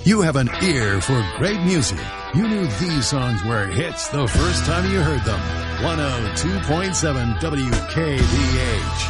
You have an ear for great music. You knew these songs were hits the first time you heard them. 102.7 WKVH.